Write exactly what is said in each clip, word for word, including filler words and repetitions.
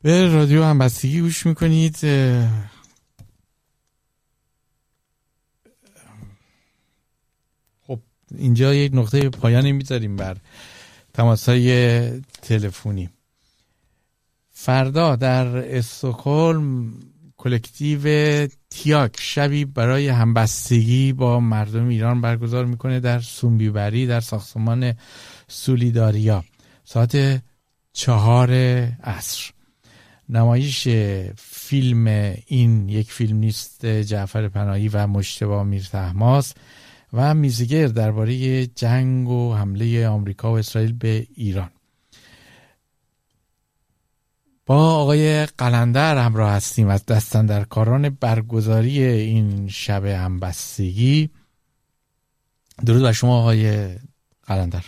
به رادیو همبستگی گوش میکنید. خب اینجا یک نقطه پایانی میذاریم بر تماس‌های تلفنی. فردا در استکهلم کلکتیو تیاک شبی برای همبستگی با مردم ایران برگزار میکنه در سونبیبری در ساختمان سولیداریا ساعت چهار عصر. نمایش فیلم این یک فیلم نیست جعفر پناهی و مجتبی میرطهماس و میزگر درباره جنگ و حمله آمریکا و اسرائیل به ایران. با آقای قلندر همراه هستیم از دستاندرکاران برگزاری این شب همبستگی. درود بر شما آقای قلندر.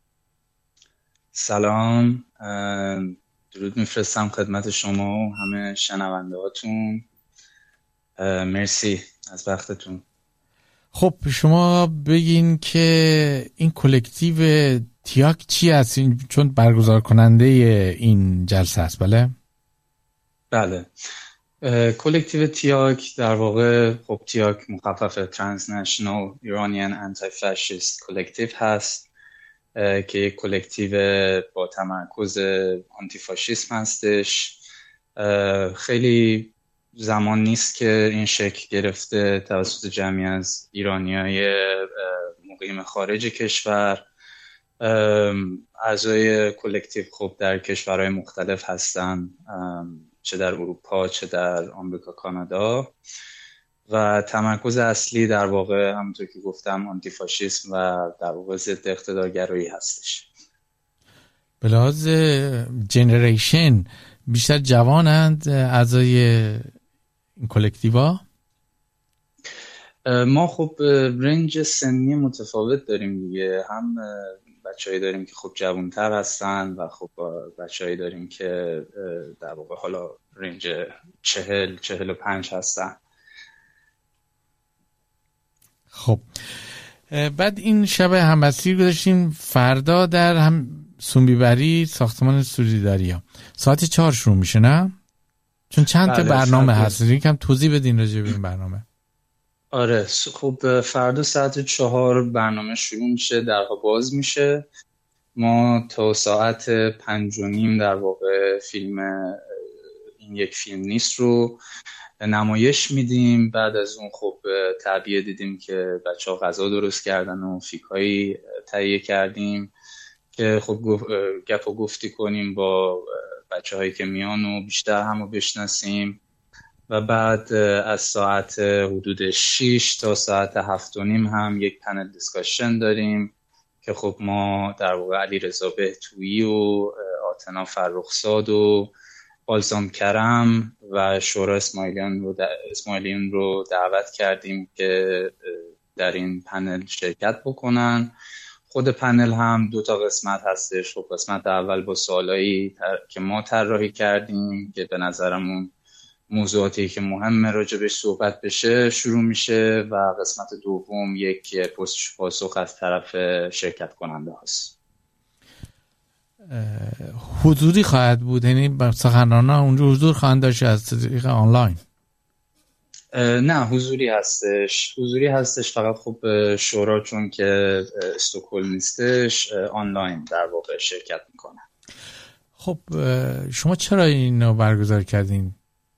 سلام، درود میفرستم خدمت شما و همه شنونده هاتون. مرسی از وقتتون. خب شما بگین که این کلکتیو تیاک چی هست؟ این چون برگزار کننده این جلسه است. بله بله کلکتیو تیاک در واقع خب تیاک مخفف ترانسنشنال ایرانیان آنتی فاشیست کلکتیو هست که یک کلکتیو با تمرکز آنتی فاشیسم هستش. خیلی زمان نیست که این شکل گرفته توسط جمعی از ایرانیای مقیم خارج کشور. اعضای کلکتیو خب در کشورهای مختلف هستن، چه در اروپا چه در آمریکا کانادا، و تمرکز اصلی در واقع همونطور که گفتم آنتی فاشیسم و در واقع ضد اقتدارگرایی هستش. به لحاظ جنریشن بیشتر جوانند اعضای این کلکتیوا؟ ما خب رنج سنی متفاوت داریم دیگه، هم بچه‌ای داریم که خب جوان‌تر هستن و خب بچه‌ای داریم که در واقع حالا رنج چهل چهل و پنج هستن. خب بعد این شب همبستگی گذاشتیم فردا در هم سونبیبری ساختمان سولیداریا ساعت چهار شروع میشه، نه؟ چون چند تا برنامه هست، یکم توضیح بدین راجع به این برنامه. آره خب فردا ساعت چهار برنامه شروع میشه، درها باز میشه. ما تا ساعت پنج و نیم در واقع فیلم این یک فیلم نیست رو نمایش میدیم. بعد از اون خب تعبیه دیدیم که بچه ها غذا درست کردن و فیکایی تهیه کردیم که خب گپ و گفتی کنیم با بچه هایی که میان و بیشتر همو بشناسیم. و بعد از ساعت حدود شش تا ساعت هفت و نیم هم یک پنل دیسکاشن داریم که خب ما در واقع علیرضا بهتویی و آتنا فرخزاد و بالزام کرم و شورا اسماعیلیان رو, اسماعیلیان رو دعوت کردیم که در این پنل شرکت بکنن. خود پنل هم دو تا قسمت هستش. خب قسمت اول با سوالایی که ما طراحی کردیم که به نظرمون موضوعاتی که مهمه راجبش صحبت بشه شروع میشه و قسمت دوم یک پرسش پاسخ از طرف شرکت کننده هست. حضوری خواهد بود، یعنی سخنرانان اونجا حضور خواهند داشت از طریق آنلاین؟ نه حضوری هستش، حضوری هستش فقط خب شورا چون که استکهلم نیستش آنلاین در واقع شرکت میکنه. خب شما چرا اینو برگزار کردین؟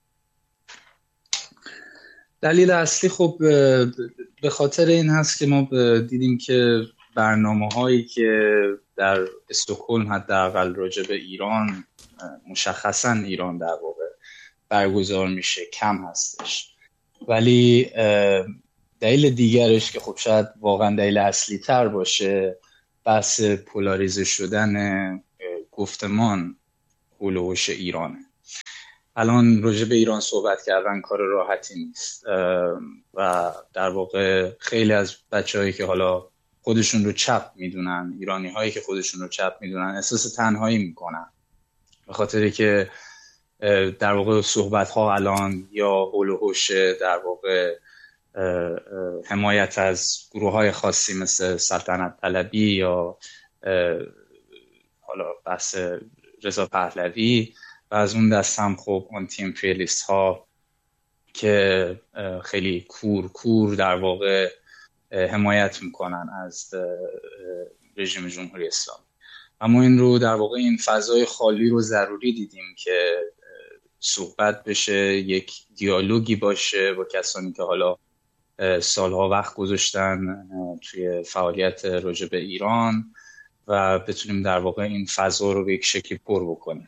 دلیل اصلی خب به خاطر این هست که ما دیدیم که برنامه هایی که در استکهلم حداقل راجع به ایران، مشخصا ایران در واقع برگزار میشه کم هستش. ولی دلیل دیگرش که خب شاید واقعا دلیل اصلی تر باشه بحث پولاریزه شدن گفتمان حول و حوش ایرانه. الان راجع به ایران صحبت کردن کار راحتی نیست و در واقع خیلی از بچه‌هایی که حالا خودشون رو چپ میدونن، ایرانی هایی که خودشون رو چپ میدونن، احساس تنهایی میکنن به خاطری که در واقع صحبت ها الان یا حول و حوش در واقع حمایت از گروه های خاصی مثل سلطنت طلبی یا حالا بحث رضا پهلوی و از اون دست هم خب آنتی امپریالیست ها که خیلی کور کور در واقع حمایت میکنن از رژیم جمهوری اسلامی. اما این رو در واقع این فضای خالی رو ضروری دیدیم که صحبت بشه، یک دیالوگی باشه با کسانی که حالا سالها وقت گذاشتن توی فعالیت راجع به ایران و بتونیم در واقع این فضا رو به یک شکلی پر بکنیم.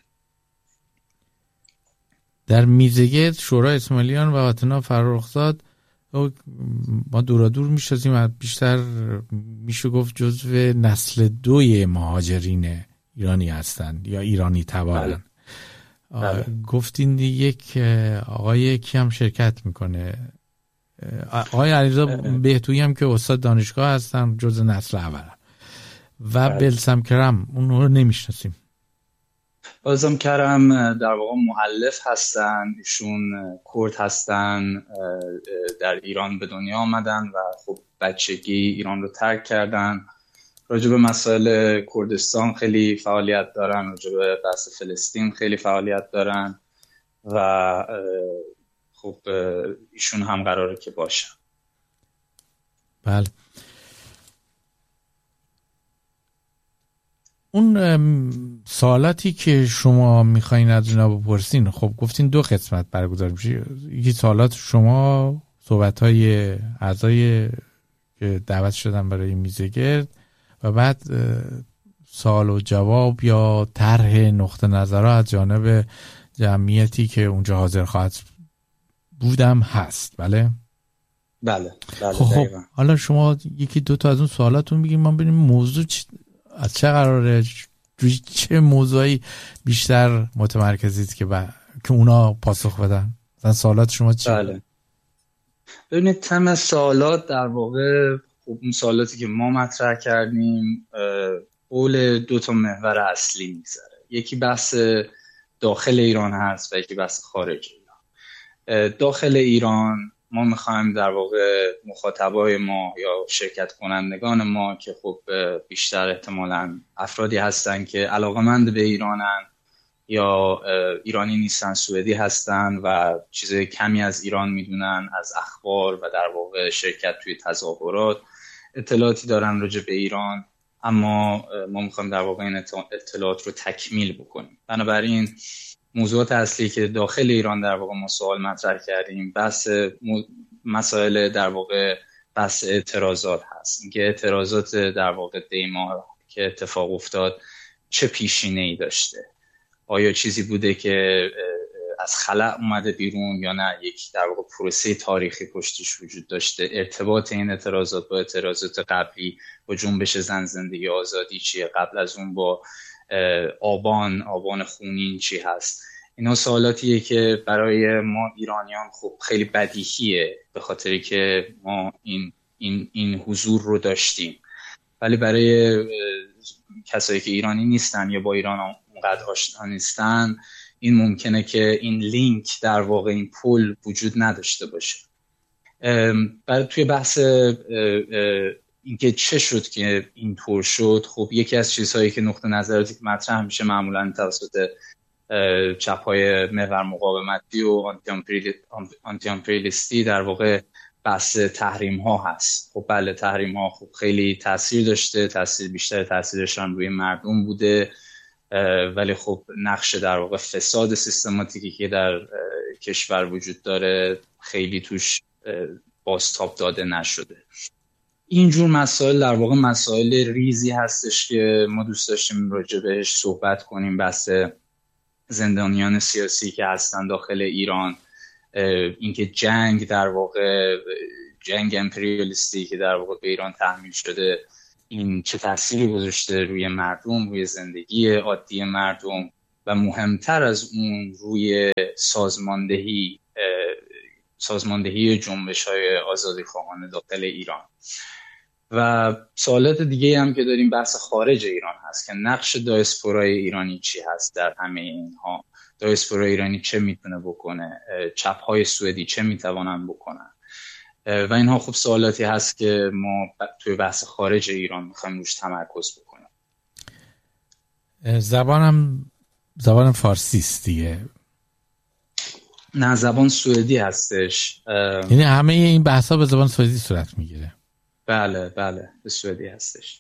در میزگرد شورای اسماعیلیان و آتنا فرخزاد ما دورا دور میشناسیم، بیشتر میشه گفت جزو نسل دوی مهاجرین ایرانی هستند یا ایرانی تبارن. بله. گفتین یک آقای کی هم شرکت میکنه، آقای علیرضا بهتویی هم که استاد دانشگاه هستن، جزء نسل اول. و بله. بلسم کرم اون رو نمیشناسیم. بلسم کرم در واقع مؤلف هستن، ایشون کرد هستن، در ایران به دنیا آمدن و خب بچگی ایران رو ترک کردن. راجع به مسائل کردستان خیلی فعالیت دارن، راجع به بحث فلسطین خیلی فعالیت دارن و خب ایشون هم قراره که باشن. بله. اون سوالاتی که شما میخواین از اونا بپرسین، خب گفتین دو قسمت برگزار میشه. یکی سوالات شما، صحبت‌های اعضای که دعوت شدن برای میزگرد و بعد سوال و جواب یا طرح نقطه نظرها از جانب جمعیتی که اونجا حاضر خواهد بودم هست. بله بله بله. خب حالا شما یکی دو تا از اون سوالاتون بگیم، ما ببینیم موضوع چ... از چه قراره، روی چه موضوعی بیشتر متمرکزید که با... که اونا پاسخ بدن. مثلا سوالات شما چی؟ بله ببینید تم سوالات در واقع خب اون سوالاتی که ما مطرح کردیم حول دو تا محور اصلی میگذره. یکی بحث داخل ایران هست و یکی بحث خارج ایران. داخل ایران ما میخوایم در واقع مخاطبای ما یا شرکت کنندگان ما که خب بیشتر احتمالاً افرادی هستن که علاقه‌مند به ایرانن یا ایرانی نیستن، سوئدی هستن و چیز کمی از ایران میدونن، از اخبار و در واقع شرکت توی تظاهرات اطلاعاتی دارن راجع به ایران، اما ما میخوایم در واقع این اطلاعات رو تکمیل بکنیم. بنابراین موضوعات اصلی که داخل ایران در واقع ما سوال مطرح کردیم بحث مسائل در واقع بحث اعتراضات هست. اینکه اعتراضات در واقع دیما که اتفاق افتاد چه پیشینه‌ای داشته، آیا چیزی بوده که از خلأ اومده بیرون یا نه یک در واقع پروسه تاریخی پشتش وجود داشته، ارتباط این اعتراضات با اعتراضات قبلی با جنبش زن زندگی آزادی چیه، قبل از اون با آبان آبان خونین چی هست. اینا سوالاتیه که برای ما ایرانیان خب خیلی بدیهیه به خاطری که ما این این این حضور رو داشتیم، ولی برای کسایی که ایرانی نیستن یا با ایران اونقدر آشنا نیستن این ممکنه که این لینک در واقع این پل وجود نداشته باشه. برای توی بحث اینکه چه شد که این طور شد، خب یکی از چیزهایی که نقطه نظراتی که مطرح میشه معمولا توسط چپ‌های محور مقاومتی و آنتی امپریالیستی در واقع بحث تحریم ها هست. خب بله تحریم ها خب خیلی تاثیر داشته، تاثیر بیشتر تاثیرش هم روی مردم بوده، ولی خب نقش در واقع فساد سیستماتیکی که در کشور وجود داره خیلی توش بازتاب داده نشده. اینجور مسائل در واقع مسائل ریزی هستش که ما دوست داشتیم راجع بهش صحبت کنیم. بحث زندانیان سیاسی که هستن داخل ایران، اینکه جنگ در واقع جنگ امپریالیستی که در واقع به ایران تحمیل شده این چه تأثیری گذاشته روی مردم، روی زندگی عادی مردم و مهمتر از اون روی سازماندهی سازماندهی جنبش‌های آزادیخواهانه داخل ایران. و سوالات دیگه هم که داریم بحث خارج ایران هست که نقش دایاسپورای ایرانی چی هست در همه اینها، دایاسپورای ایرانی چه میتونه بکنه، چپ‌های سوئدی چه میتوانن بکنن و اینها خب سوالاتی هست که ما توی بحث خارج ایران میخوایم روش تمرکز بکنیم. زبانم زبان فارسی است دیگه. نه، زبان سوئدی هستش. یعنی همه این بحثا به زبان سوئدی صورت میگیره؟ بله بله، به سوئدی هستش.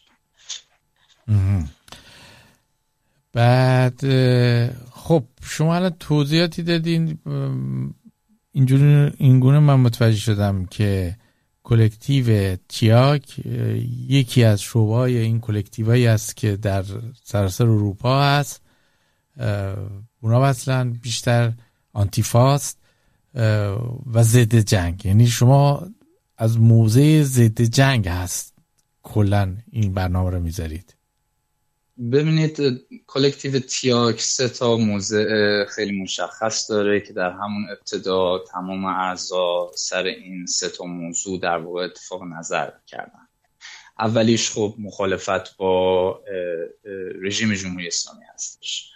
بعد خب شما الان توضیحاتی دادین، اینجوری اینگونه من متوجه شدم که کلکتیو تیاک یکی از شعبه‌های این کلکتیوهایی است که در سراسر اروپا هست. اونا اصلا بیشتر آنتیفاست و ضد جنگ، یعنی شما از موضع ضد جنگ هست کلا این برنامه رو میذارید. ببینید کلکتیو تیاک سه تا موضع خیلی مشخص داره که در همون ابتدا تمام اعضا سر این سه تا موضوع در واقع اتفاق نظر کردن. اولیش خب مخالفت با رژیم جمهوری اسلامی هستش.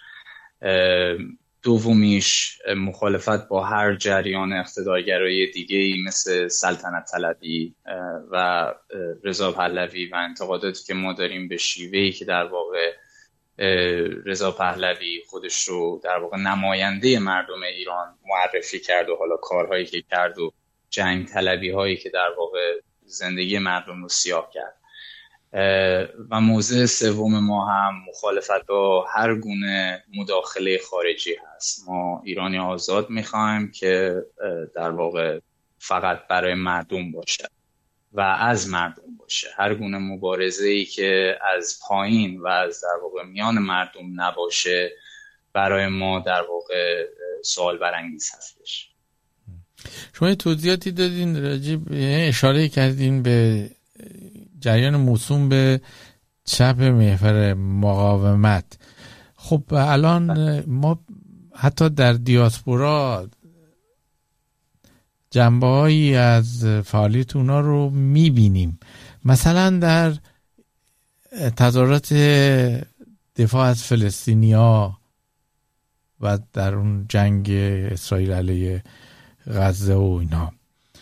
دومیش مخالفت با هر جریان اقتدارگرایی دیگه‌ای مثل سلطنت طلبی و رضا پهلوی و انتقاداتی که ما داریم به شیوهی که در واقع رضا پهلوی خودش رو در واقع نماینده مردم ایران معرفی کرد و حالا کارهایی که کرد و جنگ طلبی هایی که در واقع زندگی مردم رو سیاه کرد. و موضوع سوم ما هم مخالفت با هر گونه مداخله خارجی هست. ما ایرانی آزاد میخوایم که در واقع فقط برای مردم باشه و از مردم باشه. هر گونه مبارزه‌ای که از پایین و از در واقع میان مردم نباشه برای ما در واقع سوال برانگیز هستش. شما توضیحاتی دادین راجب، اشاره کردین به جریان موسوم به چپ محور مقاومت. خب الان ما حتی در دیاسپورا جنبه‌هایی از فعالیت اونا رو میبینیم، مثلا در تظاهرات دفاع از فلسطینیا و در اون جنگ اسرائیل علیه غزه و اینا.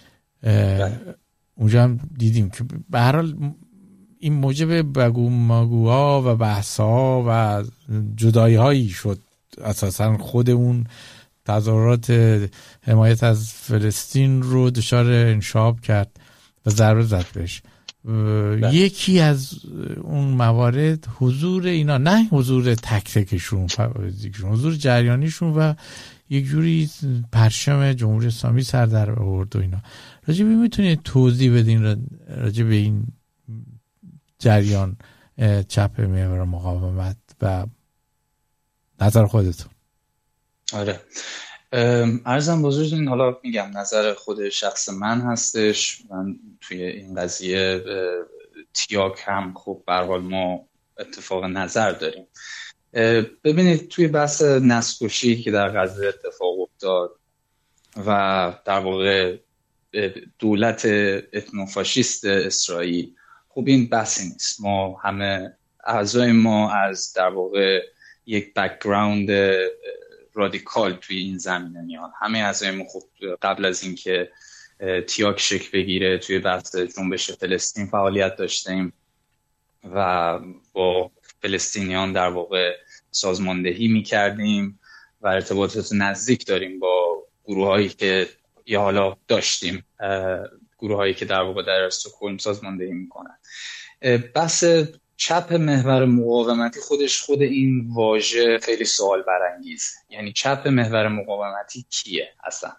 اونجا هم دیدیم که به هر حال این موجب بگو مگوها و بحث‌ها و جدایی‌هایی شد. اساساً خود اون تظاهرات حمایت از فلسطین رو دچار انشاب کرد و ضربه زد بهش. یکی از اون موارد حضور اینا، نه حضور تک تکشون، حضور جریانیشون و یک جوری پرچم جمهوری اسلامی سر در آورد و اینا. راجع به میتونید توضیح بدین راجع به این جریان چپ محور مقاومت و نظر خودتون؟ آره، عرضم بزرگتون، حالا میگم نظر خود شخص من هستش. من توی این قضیه تیاک هم خب به هر حال ما اتفاق نظر داریم. ببینید توی بحث نسل‌کشی که در غزه اتفاق افتاد و در واقع دولت اتنوفاشیست اسرائیل، خب این بحثی نیست. ما همه اعضای ما از در واقع یک بک‌گراند رادیکال توی این زمینه میان. همه اعضای ما خب قبل از اینکه تیاک شکل بگیره توی بحث جنبش فلسطین فعالیت داشتیم و با فلسطینیان در واقع سازماندهی میکردیم و ارتباطات نزدیک داریم با گروه هایی که یا حالا داشتیم گروه هایی که در واقع در استکهلم سازماندهی میکنن. بحث چپ محور مقاومتی خودش خود این واژه خیلی سوال برانگیزه. یعنی چپ محور مقاومتی کیه اصلا؟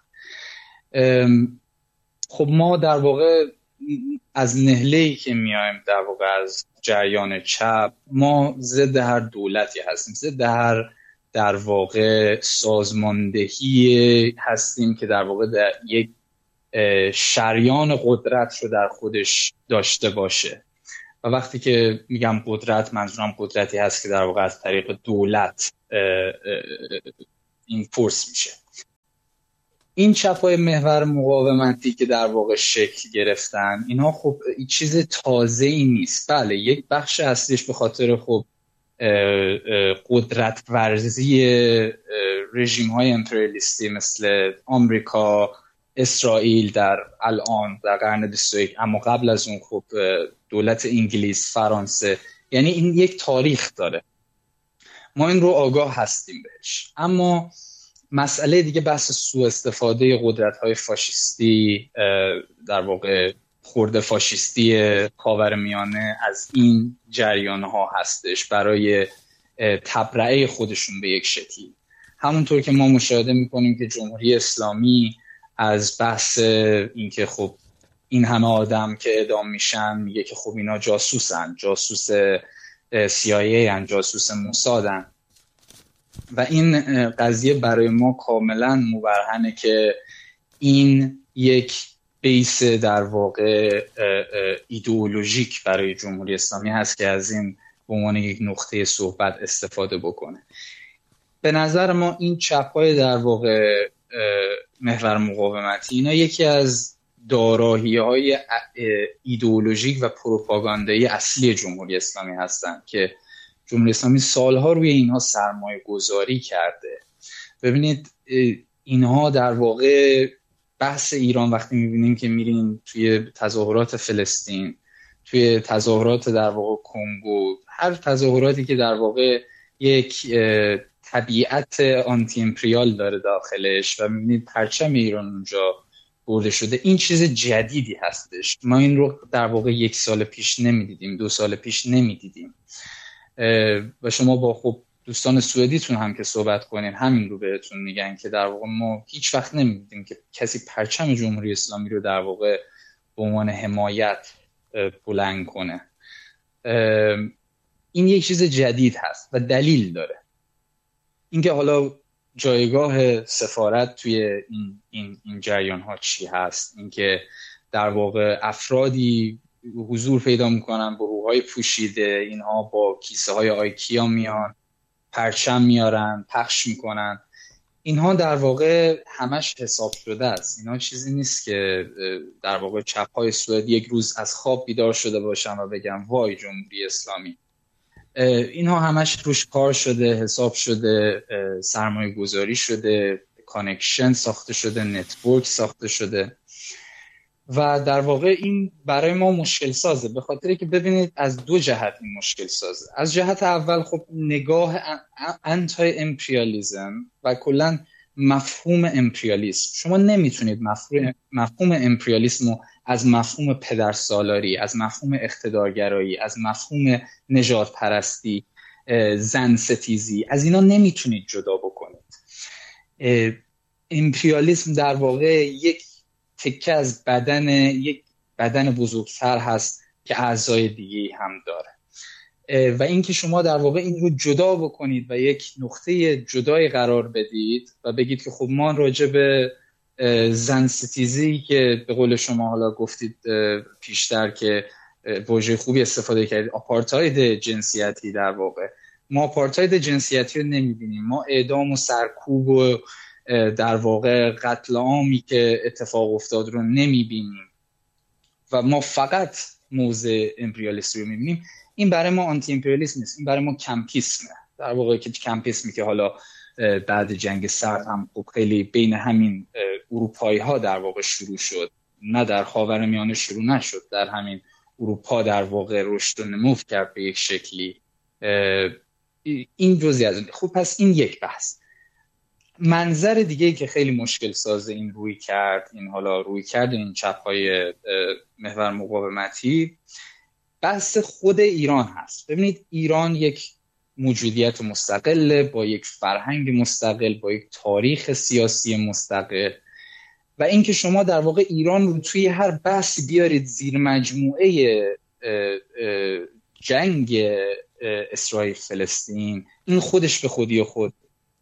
خب ما در واقع از نهله‌ای که میایم در واقع از جریان چپ، ما ضد هر دولتی هستیم، ضد هر در واقع سازماندهی هستیم که در واقع در یک شریان قدرت رو در خودش داشته باشه. و وقتی که میگم قدرت، منظورم قدرتی هست که در واقع از طریق دولت این فورس میشه. این چپای محور مقاومتی که در واقع شکل گرفتن، اینها خب چیز تازه‌ای نیست. بله یک بخش اصلیش به خاطر خب قدرت ورزی رژیم های امپریالیستی مثل آمریکا، اسرائیل در الان در قرن بیست و یک، اما قبل از اون خب دولت انگلیس، فرانسه، یعنی این یک تاریخ داره. ما این رو آگاه هستیم بهش. اما مسئله دیگه بحث سوء استفاده قدرت‌های فاشیستی، در واقع خرد فاشیستی خاورمیانه از این جریان‌ها هستش برای تبرئه خودشون به یک شکلی. همونطور که ما مشاهده می‌کنیم که جمهوری اسلامی از بحث اینکه خب این همه آدم که اعدام میشن میگه که خب اینا جاسوسن، جاسوس سی آی ای ان، جاسوس موسادن، و این قضیه برای ما کاملا مبرهنه که این یک بیس در واقع ایدئولوژیک برای جمهوری اسلامی هست که از این به عنوان یک نقطه صحبت استفاده بکنه. به نظر ما این چپ‌های در واقع محور مقاومتی، اینا یکی از دارایی‌های ایدئولوژیک و پروپاگاندایی اصلی جمهوری اسلامی هستند که جمهوری اسلامی سالها روی اینها سرمایه گذاری کرده. ببینید اینها در واقع بحث ایران، وقتی میبینیم که میرین توی تظاهرات فلسطین، توی تظاهرات در واقع کنگو، هر تظاهراتی که در واقع یک طبیعت آنتی امپریال داره داخلش و میبینید پرچم ایران اونجا برده شده، این چیز جدیدی هستش. ما این رو در واقع یک سال پیش نمیدیدیم، دو سال پیش نمیدیدیم. و شما با خب دوستان سوئدیتون هم که صحبت کنین همین رو بهتون میگن که در واقع ما هیچ وقت نمیدیدیم که کسی پرچم جمهوری اسلامی رو در واقع به عنوان حمایت بلند کنه. این یک چیز جدید هست و دلیل داره. اینکه حالا جایگاه سفارت توی این این این جریان ها چی هست، اینکه در واقع افرادی حضور پیدا میکنن با روحای پوشیده، اینها با کیسه های آیکیا میان، پرچم میارن، پخش میکنن، اینها در واقع همش حساب شده است. اینها چیزی نیست که در واقع چپ های سوئد یک روز از خواب بیدار شده باشن و بگن وای جمهوری اسلامی. اینها همش روش کار شده، حساب شده، سرمایه گذاری شده، کانکشن ساخته شده، نتورک ساخته شده و در واقع این برای ما مشکل سازه، به خاطر که ببینید از دو جهت این مشکل سازه. از جهت اول خب نگاه انتای امپریالیزم و کلا مفهوم امپریالیسم، شما نمیتونید مفهوم مفهوم امپریالیسم رو از مفهوم پدرسالاری، از مفهوم اقتدارگرایی، از مفهوم نژاد پرستی، زن ستیزی، از اینا نمیتونید جدا بکنید. امپریالیسم در واقع یک تکه از بدن یک بدن بزرگتر هست که اعضای دیگه هم داره و اینکه شما در واقع این رو جدا بکنید و یک نقطه جدای قرار بدید و بگید که خب ما راجع به زن ستیزی که به قول شما حالا گفتید پیشتر که واژه خوبی استفاده کردید، آپارتاید جنسیتی، در واقع ما آپارتاید جنسیتی رو نمیبینیم، ما اعدام و سرکوب و در واقع قتل عامی که اتفاق افتاد رو نمیبینیم و ما فقط موضع امپریالیستی رو میبینیم. این برای ما آنتی امپریالیسم نیست، این برای ما کمپیسمه در واقع، که کمپیسمی که حالا بعد جنگ سرد هم خب خیلی بین همین اروپایی ها در واقع شروع شد، نه در خاورمیانه شروع نشد، در همین اروپا در واقع رشد و نمو کرد به یک شکلی. این جزئی از اون. خب پس این یک بحث. منظر دیگه‌ای که خیلی مشکل سازه این روی کرد، این حالا روی کرد این چپ‌های محور مقاومتی، بحث خود ایران هست. ببینید ایران یک موجودیت مستقله با یک فرهنگ مستقل، با یک تاریخ سیاسی مستقل و اینکه شما در واقع ایران رو توی هر بحثی بیارید زیر مجموعه جنگ اسرائیل فلسطین، این خودش به خودی خود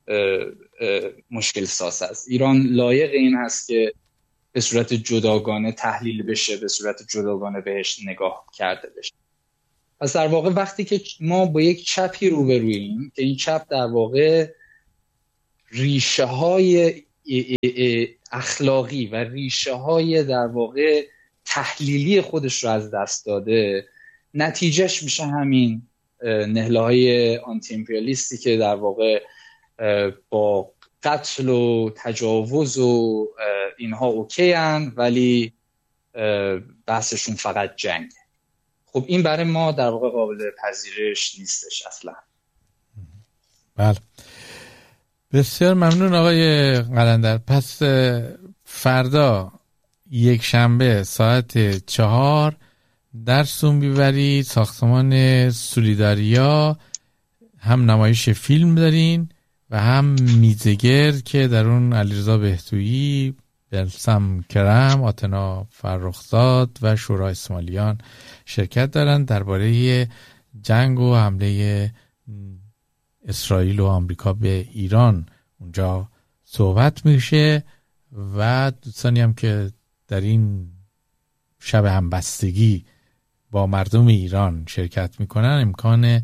مشکل ساز است. ایران لایق این هست که به صورت جداگانه تحلیل بشه، به صورت جداگانه بهش نگاه کرده بشه. پس در واقع وقتی که ما با یک چپی روبروییم که این چپ در واقع ریشه های اخلاقی و ریشه های در واقع تحلیلی خودش رو از دست داده، نتیجهش میشه همین نهله های آنتی امپریالیستی که در واقع با قتل و تجاوز و اینها اوکی هن، ولی بحثشون فقط جنگ. خب این برای ما در واقع قابل پذیرش نیستش اصلا. بله، بسیار ممنون آقای قلندر. پس فردا یک شنبه ساعت چهار در سومبیوری ساختمان سولیداریا هم نمایش فیلم دارین و هم میزگرد که در اون علیرضا بهتویی، بلسم کرم، آتنا فرخزاد و شورا اسماعیلیان شرکت دارن. درباره جنگ و حمله اسرائیل و آمریکا به ایران اونجا صحبت میشه و دوستانی هم که در این شب همبستگی با مردم ایران شرکت میکنن امکان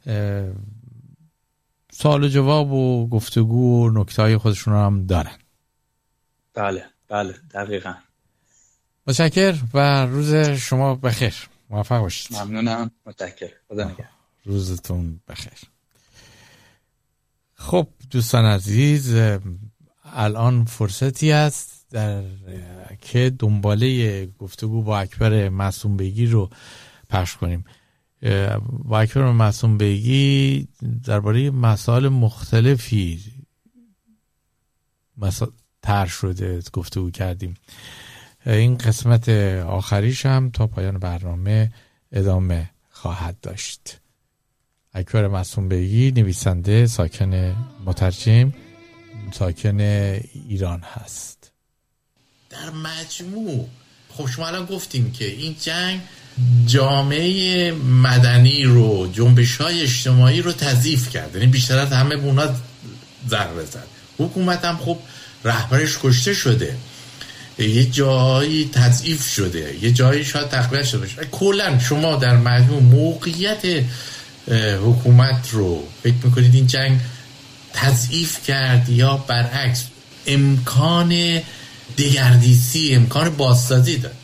سوال و جواب و گفتگو و نکته‌های خودشون هم دارن. بله بله دقیقاً. متشکر و روز شما بخیر، موفق باشید. ممنونم، متشکر، خدا نگهدار. روزتون بخیر. خب دوستان عزیز، الان فرصتی است در که دنباله گفتگو با اکبر معصوم بیگی رو پخش کنیم. با اکبر معصوم بیگی درباره مسائل مختلفی مسائل طرح شده گفتگو کردیم. این قسمت آخریش هم تا پایان برنامه ادامه خواهد داشت. اکبر معصوم بیگی نویسنده، ساکن مترجم، ساکن ایران هست. در مجموع خب شما الان گفتیم که این جنگ جامعه مدنی رو، جنبش‌های اجتماعی رو تضعیف کرد، یعنی بیشتر از همه به اونا ضربه زد. حکومت هم خب رهبرش کشته شده، یه جایی تضعیف شده، یه جایی شاید تقویت شده باشه. کلا شما در مجموع موقعیت حکومت رو فکر میکنید این جنگ تضعیف کرد یا برعکس امکان دگردیسی، امکان بازسازی داد؟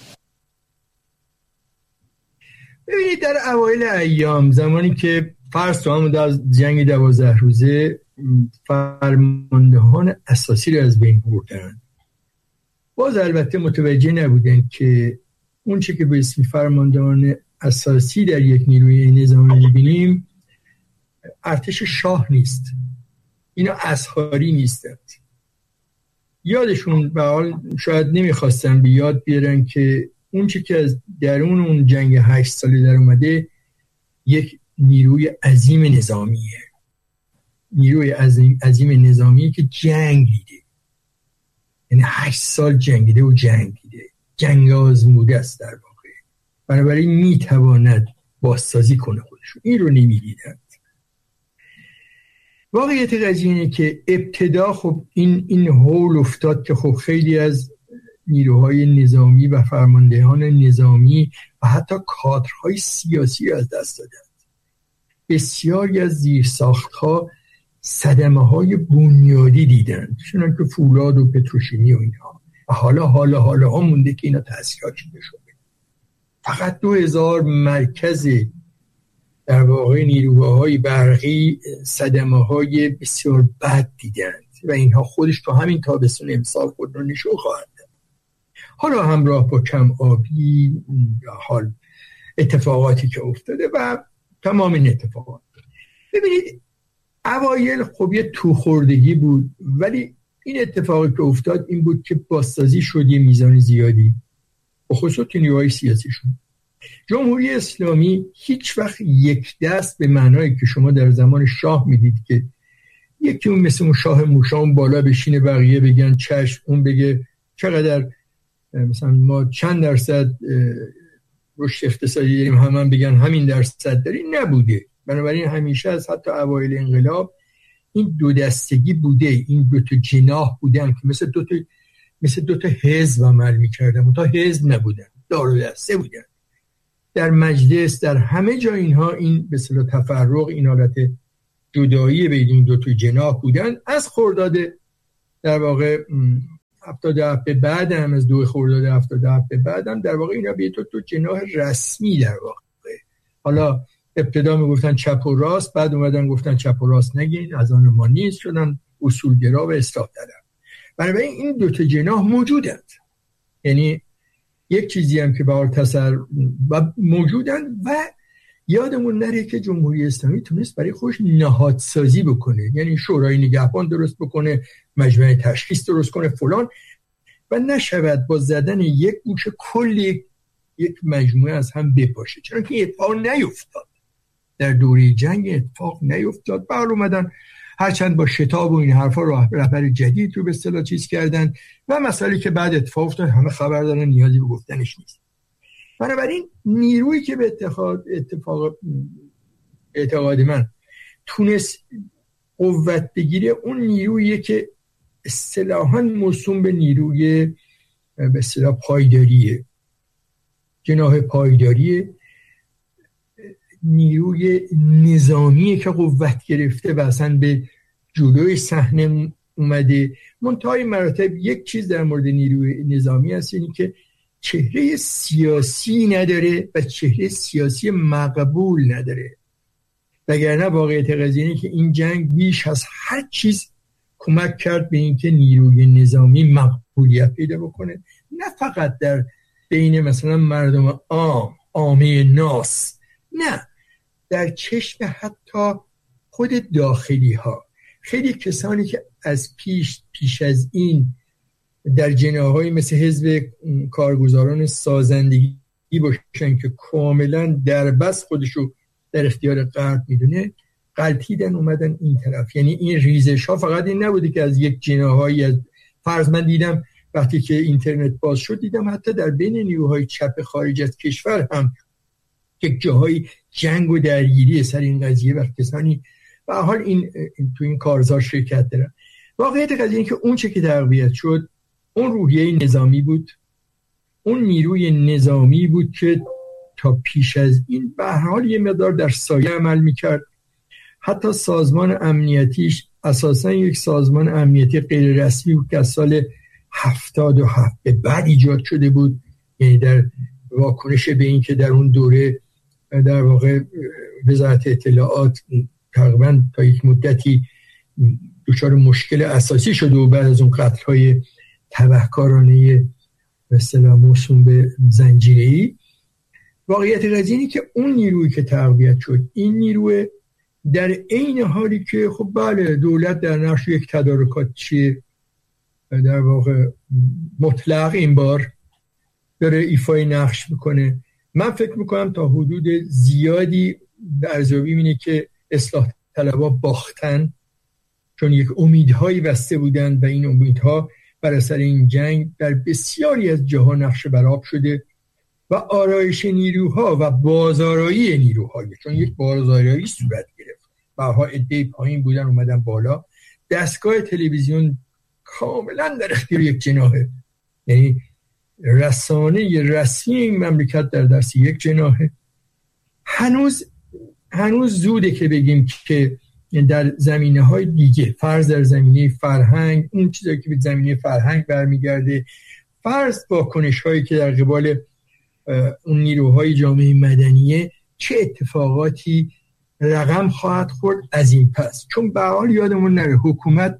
ببینید در اوایل ایام، زمانی که فرض تو همون در جنگ دوازده روزه فرماندهان اساسی رو از بین بردن، باز البته متوجه نبودن که اون چی که به اسم فرماندهان اساسی در یک نیروی نظامی می‌بینیم ارتش شاه نیست، اینا اسحاری نیستند. یادشون به حال شاید نمیخواستن به یاد بیارن که اون چی که از درون اون جنگ هشت ساله در اومده یک نیروی عظیم نظامیه، نیروی عظیم, عظیم نظامیه که جنگ دیده، یعنی هشت سال جنگیده و جنگیده، جنگ آزموده است در واقع، بنابراین میتواند بازسازی کنه خودشون. این رو نمیدیدند. واقعیت قضیه اینه که ابتدا خب این این هول افتاد که خب خیلی از نیروهای نظامی و فرماندهان نظامی و حتی کادرهای سیاسی از دست دادند. بسیاری از زیرساخت‌ها صدمه‌های بنیادی دیدند، چون که فولاد و پتروشیمی و اینها، و حالا حالا حالا ها مونده که اینا تأثیرات چیده شده. فقط دو هزار مرکز در واقع نیروهای برقی صدمه‌های بسیار بد دیدند و اینها خودش تو همین تابستون امسال خود رو نشون خواهد داد. حالا همراه با کم آبی یا حال اتفاقاتی که افتاده و تمام این اتفاقات. ببینید اوایل خب یه توخوردگی بود، ولی این اتفاقی که افتاد این بود که بازسازی شد یه میزان زیادی، به خصوص نیروهای سیاسیشون. جمهوری اسلامی هیچ وقت یک دست به معنایی که شما در زمان شاه میدید که یکی اون مثل اون شاه موشان بالا بشینه بقیه بگن چشم، اون بگه چقدر مثلا ما چند درصد رشد اقتصادی داریم، همون بگن همین درصد داریم، نبوده. بنابراین همیشه از حتی اوایل انقلاب این دو دستگی بوده، این دو تا جناح بودن که مثل دو تا مثل دو تا حزب عمل می‌کردن، تا حزب نبودن، دار و دسته بودن. در مجلس، در همه جا اینها این به اصطلاح تفرق، این حالت جدایی بین این دو تا جناح بودن. از خرداد در واقع هفتاد و هفت به بعد هم، از دو خرداد هفتاد و هفت به بعد هم در واقع اینا به تو تو جناح رسمی در واقع، حالا ابتدا میگفتن چپ و راست، بعد اومدن گفتن چپ و راست نگین، از آن ما نیست، شدن اصولگرا و اصلاح طلب. بنابراین این دو تا جناح موجودند، یعنی یک چیزی هم که به حال تصر و موجودن و یادمون نره که جمهوری اسلامی تونست برای خودش نهادسازی بکنه، یعنی شورای نگهبان درست بکنه، مجمع تشخیص درست کنه فلان، و نشود با زدن یک گوشه کلی یک مجموعه از هم بپاشه. چرا که اتفاق نیفتاد در دوره جنگ، اتفاق نیفتاد. بعد اومدن هرچند با شتاب و این حرفا راه رهبر جدید رو به اصطلاح چیز کردن و مسئله که بعد اتفاق افتاد همه خبر دارن، نیازی به گفتنش نیست. بنابراین نیرویی که به اتفاق اتفاق اعتقاد من تونست قوت بگیره، اون نیرویی که اصطلاحاً موسوم به نیروی به اصطلاح پایداریه، جناح پایداریه، نیروی نظامیه که قوت گرفته و اصلا به جلوی صحنه اومده. منتهای مراتب یک چیز در مورد نیروی نظامی هست، اینی که چهره سیاسی نداره و چهره سیاسی مقبول نداره. وگرنه واقعیت قضیه اینه که این جنگ بیش از هر چیز کمک کرد به اینکه نیروی نظامی مقبولیت پیدا بکنه، نه فقط در بین مثلا مردم عام، عامه ناس، نه، در چشم حتی خود داخلی ها. خیلی کسانی که از پیش پیش از این در جناح‌های مثل حزب کارگزاران سازندگی باشن که کاملا در بس خودشو در اختیار غرب میدونه، غلطیدن اومدن این طرف. یعنی این ریزش ها فقط این نبوده که از یک جناح‌هایی، از فرض من دیدم وقتی که اینترنت باز شد، دیدم حتی در بین نیروهای چپ خارج از کشور هم یک جاهای جنگ و درگیری سر این قضیه و کسانی به حال این, این تو این کارزار شرکت دارن. واقعیت قضیه این که اون چه که تقویت شد اون روحیه نظامی بود، اون نیروی نظامی بود که تا پیش از این به هر حال یه مقدار در سایه عمل میکرد. حتی سازمان امنیتیش اساساً یک سازمان امنیتی غیر رسمی بود که از سال هفتاد و هفت به بعد ایجاد شده بود، یعنی در واکنش به این که در اون دوره در واقع وزارت اطلاعات تقریباً تا یک مدتی دچار مشکل اساسی شده و بعد از اون قتل‌های تبهکارانه به اصطلاح موسوم به زنجیره‌ای، واقعیت قضیه اینه که اون نیرویی که تقویت شد، این نیروی در عین حالی که خب بله دولت در نقش یک تدارکاتچی در واقع مطلق این بار داره ایفای نقش میکنه. من فکر میکنم تا حدود زیادی به ارزیابی اینه که اصلاح طلبها باختن، چون یک امیدهایی بسته بودن و این امیدها بر اثر این جنگ در بسیاری از جاها نقش برآب شده و آرایش نیروها و بازآرایی نیروها، چون یک بازآرایی صورت گرفت، بها عده پایین بودن اومدن بالا. دستگاه تلویزیون کاملا در اختیار یک جناحه، یعنی رسانه رسمی این مملکت در دست یک جناحه. هنوز هنوز زوده که بگیم که در زمینه‌های دیگه، فرض در زمینه فرهنگ، اون چیزایی که به زمینه فرهنگ برمیگرده، فرض واکنش‌هایی که در قبال اون نیروهای جامعه مدنیه، چه اتفاقاتی رقم خواهد خورد از این پس. چون به حال یادمون نره حکومت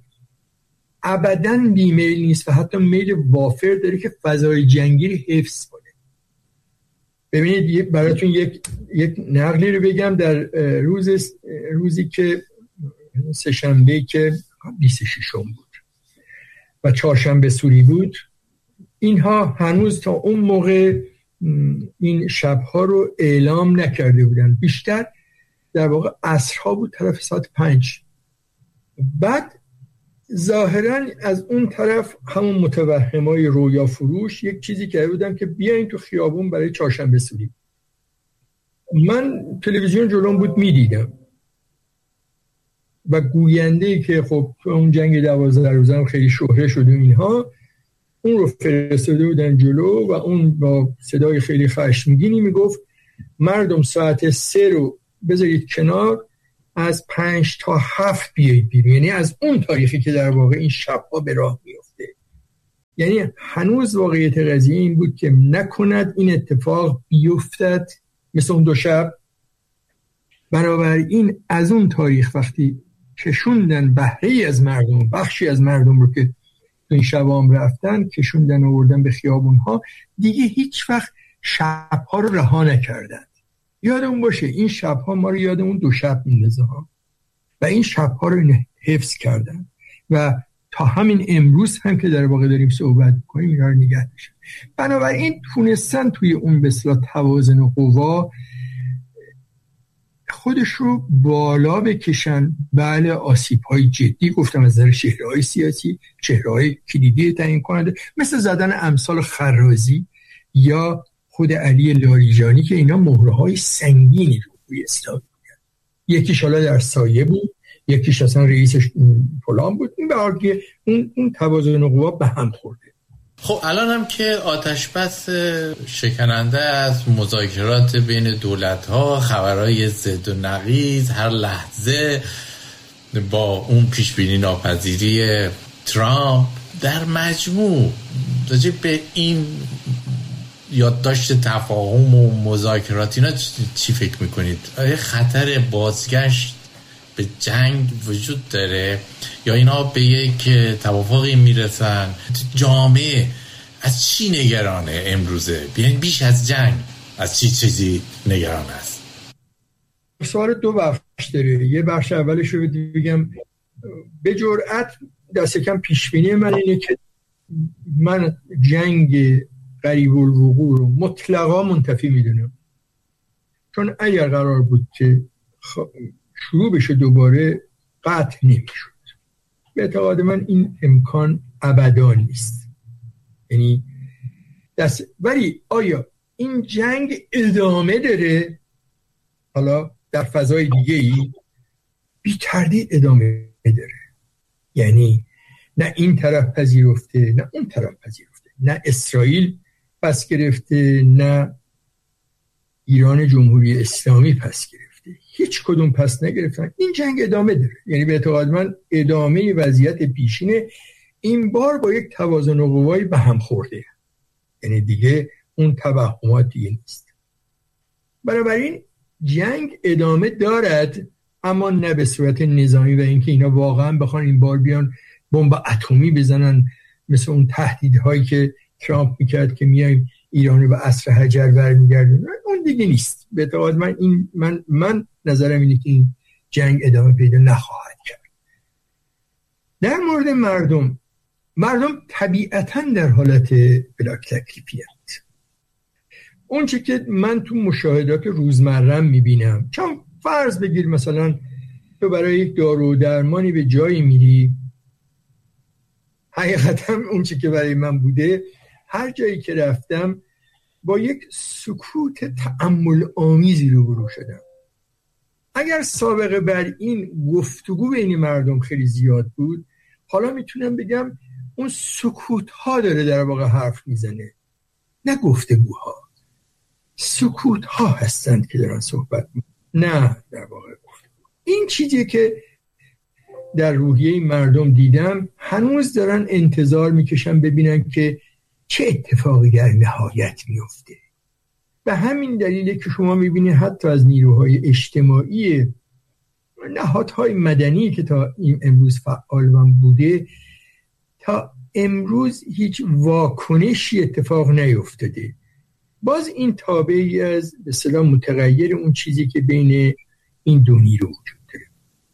ابداً بیمیل نیست و حتی میل وافر داره که فضای جنگی رو حفظ کنه. ببینید براتون یک یک نقلی رو بگم. در روز روزی که سه شنبه که بیست و ششم بود و چهارشنبه سوری بود، اینها هنوز تا اون موقع این شبها رو اعلام نکرده بودن. بیشتر در واقع عصرها بود، طرف ساعت پنج. بعد ظاهرا از اون طرف همون متوهمای رویا فروش یک چیزی کرده بودن که بیاین تو خیابون برای چهارشنبه سوری. من تلویزیون جلوم بود میدیدم و گوینده‌ای که خب تو اون جنگ دوازده روزه هم خیلی شهره شده اینها، اون رو فرستاده بودن جلو و اون با صدای خیلی خشمگینی میگفت مردم ساعت سه رو بذارید کنار، از پنج تا هفت بیایید بیرون. یعنی از اون تاریخی که در واقع این شبها به راه میفته. یعنی هنوز واقعیت قضیه این بود که نکند این اتفاق بیفتد مثل اون دو شب. بنابراین از اون تاریخ وقتی کشوندن بهره از مردم، بخشی از مردم رو که این شبام رفتن کشوندن و آوردن به خیابونها، دیگه هیچ وقت شبها رو رها نکردن. یادمون باشه این شبها ما رو یادمون دو شب میندازه ها و این شبها رو حفظ کردن و تا همین امروز هم که در واقع داریم صحبت می‌کنیم اینا رو نگه داشتن. بنابراین تونستن توی اون به اصطلاح توازن و قوا خودش رو بالا بکشن. بله آسیب‌های جدی گفتم از نظر چهره‌های سیاسی، چهره‌های کلیدی تعیین کننده مثل زدن امثال خرازی یا خود علی لاریجانی که اینا مهره‌های سنگینی روی اسلام بودن. یکیش حالا در سایه بود، یکیش اصلا رئیسش فلان بود. این به حال که اون اون توازن قوا به هم خورده. خب الان هم که آتش بس شکننده از مذاکرات بین دولت‌ها، خبرهای ضد و نقیض هر لحظه با اون پیشبینی ناپذیری ترامپ، در مجموع راجع به این یادداشت تفاهم و مذاکرات اینا چی فکر میکنید؟ آیا خطر بازگشت به جنگ وجود داره یا اینا به یک توافقی میرسن؟ جامعه از چی نگرانه امروزه؟ بیاین بیش از جنگ از چی چیزی نگران است؟ سوال دو بخش داره. یه بخش اولش رو بگم به جرئت دست کم پیشبینی من اینه که من جنگ قریب الوقوع رو مطلقا منتفی میدونم، چون اگر قرار بود که شروع بشه دوباره قطع نمیشد. به اعتقاد من این امکان ابدا نیست. یعنی دست ولی آیا این جنگ ادامه داره حالا در فضای دیگه ای؟ بی تردید ادامه داره. یعنی نه این طرف پذیرفته نه اون طرف پذیرفته، نه اسرائیل پس گرفته نه ایران جمهوری اسلامی پس گرفته، هیچ کدوم پس نگرفتن. این جنگ ادامه داره. یعنی به اعتقاد من ادامه وضعیت پیشینه، این بار با یک توازن و قوایی به هم خورده. یعنی دیگه اون توهمات دیگه نیست. بنابراین جنگ ادامه دارد، اما نه به صورت نظامی و اینکه اینا واقعا بخوان این بار بیان بمب اتمی بزنن مثل اون تهدیدهایی که ترامپ میکرد که میایم ایران رو به عصر حجر برمیگردونن. اون دیگه نیست. به اعتقاد من این من من نظرم اینه که این جنگ ادامه پیدا نخواهد کرد. در مورد مردم مردم طبیعتاً در حالت بلاک تکلیفیت. اون چه که من تو مشاهدات روزمرم میبینم، چون فرض بگیر مثلا تو برای یک دارو و درمانی به جایی میری، حقیقتا اون چه که برای من بوده هر جایی که رفتم با یک سکوت تأمل آمیزی روبرو شدم. اگر سابقه بر این گفتگو بین مردم خیلی زیاد بود، حالا میتونم بگم اون سکوت ها داره در واقع حرف میزنه، نه گفتگوها. سکوت ها هستند که دارن صحبت میکنن، نه در واقع گفتگو. این چیزی که در روحیه مردم دیدم، هنوز دارن انتظار میکشن ببینن که چه اتفاقی در نهایت میفته. به همین دلیله که شما میبینید حتی از نیروهای اجتماعی، نهادهای مدنی که تا این امروز فعال بوده، تا امروز هیچ واکنشی اتفاق نیفتاده. باز این تابعی از به اصطلاح متغیر اون چیزی که بین این دو نیرو وجود داره.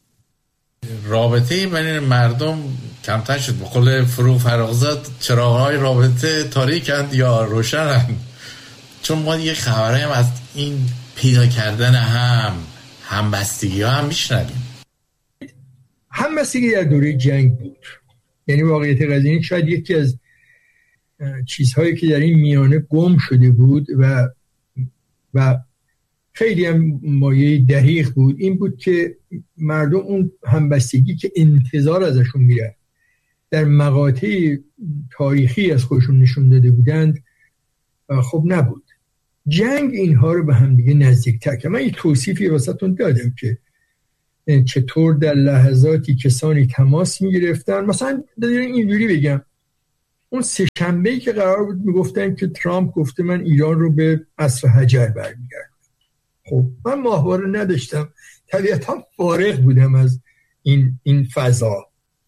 رابطه بین مردم کمتر شد. به قول فروغ فرخزاد چراغ‌های رابطه تاریکند یا روشنند؟ چون ما یه خبرایی هم از این پیدا کردن هم همبستگی ها هم میشنویم. همبستگی در دوره جنگ بود. یعنی واقعیت قضیه شاید یکی از چیزهایی که در این میانه گم شده بود و و خیلی هم مایه دقیق بود، این بود که مردم اون همبستگی که انتظار ازشون میره در مقاطع تاریخی از خودشون نشون داده بودند خب نبود. جنگ اینها رو به هم دیگه نزدیک‌تر کرد. من یه توصیفی واسهتون دادم که چطور در لحظاتی کسانی تماس میگرفتن. مثلا اینجوری بگم، اون سه شنبه‌ای که قرار بود میگفتن که ترامپ گفته من ایران رو به عصر حجر برمیگردم. خب من ماهواره نداشتم، طبیعتا فارغ بودم از این این فضا.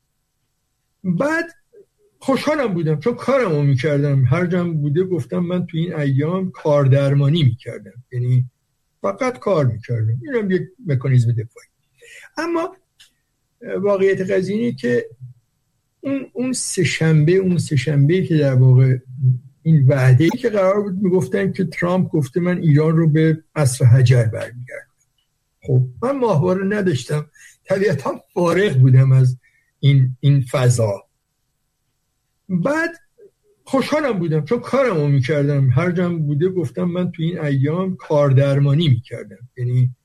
بعد خوشحالم بودم چون کارمو میکردم. هر جا بوده گفتم من تو این ایام کاردرمانی میکردم، یعنی فقط کار میکردم. اینم یک مکانیزم دفاعی. اما واقعیت قضیه اینه که اون اون سه شنبه اون سه شنبه که در واقع این وعده‌ای که قرار بود میگفتن که ترامپ گفته من ایران رو به عصر حجر برمیگردم. خب من ماهواره نداشتم، طبیعتا فارغ بودم از این این فضا. بعد خوشحالم بودم چون کارمو میکردم، هر جام بوده گفتم من تو این ایام کاردرمانی میکردم، یعنی